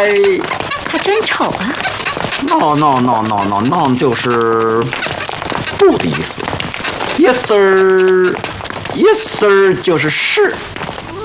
他真丑啊。 No 就是不的意思。Yes sir 就是是。